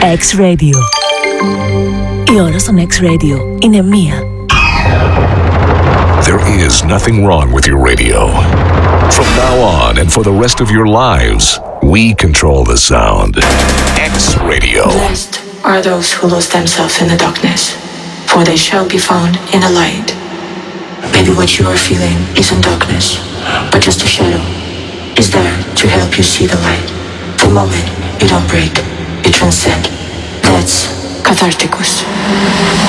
X-Radio. Η ώρα στον X-Radio είναι 1. There is nothing wrong with your radio. From now on and for the rest of your lives, we control the sound. X-Radio. Blessed are those who lose themselves in the darkness, for they shall be found in the light. Maybe what you are feeling isn't darkness, but just a shadow is there to help you see the light. The moment you don't break, you transcend. That's Catharticus.